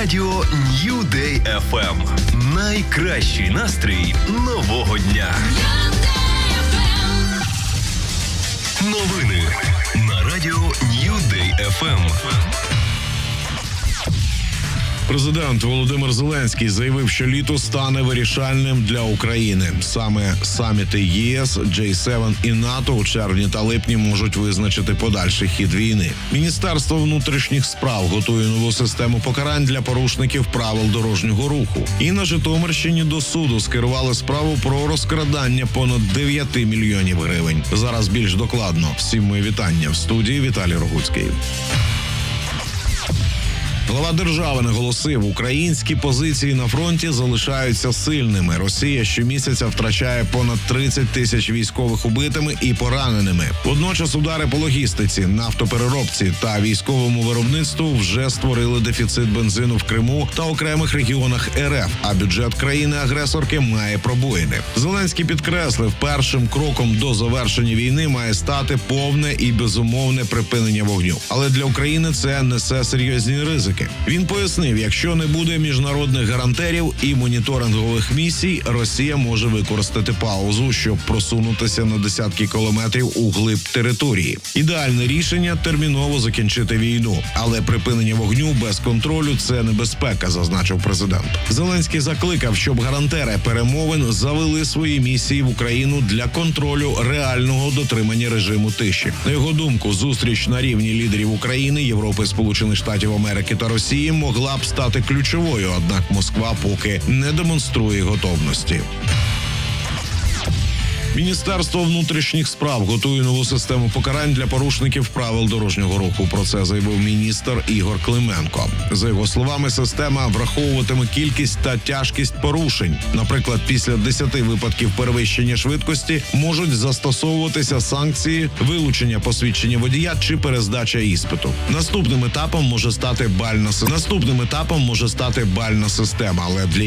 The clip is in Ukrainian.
Радіо New Day FM. Найкращий настрій нового дня. Новини на Радіо New Day FM. Президент Володимир Зеленський заявив, що літо стане вирішальним для України. Саме саміти ЄС, G7 і НАТО у червні та липні можуть визначити подальший хід війни. Міністерство внутрішніх справ готує нову систему покарань для порушників правил дорожнього руху. І на Житомирщині до суду скерували справу про розкрадання понад 9 мільйонів гривень. Зараз більш докладно. Всім мої вітання. В студії Віталій Рогуцький. Глава держави наголосив, українські позиції на фронті залишаються сильними. Росія щомісяця втрачає понад 30 тисяч військових убитими і пораненими. Водночас удари по логістиці, нафтопереробці та військовому виробництву вже створили дефіцит бензину в Криму та окремих регіонах РФ, а бюджет країни-агресорки має пробоїни. Зеленський підкреслив, першим кроком до завершення війни має стати повне і безумовне припинення вогню. Але для України це несе серйозні ризики. Він пояснив, якщо не буде міжнародних гарантерів і моніторингових місій, Росія може використати паузу, щоб просунутися на десятки кілометрів у глиб території. Ідеальне рішення – терміново закінчити війну. Але припинення вогню без контролю – це небезпека, зазначив президент. Зеленський закликав, щоб гарантери перемовин завели свої місії в Україну для контролю реального дотримання режиму тиші. На його думку, зустріч на рівні лідерів України, Європи, Сполучених Штатів Америки та Росії могла б стати ключовою, однак Москва поки не демонструє готовності. Міністерство внутрішніх справ готує нову систему покарань для порушників правил дорожнього руху. Про це заявив міністр Ігор Клименко. За його словами, система враховуватиме кількість та тяжкість порушень. Наприклад, після 10 випадків перевищення швидкості можуть застосовуватися санкції, вилучення посвідчення водія чи перездача іспиту. Наступним етапом може стати бальна система, але для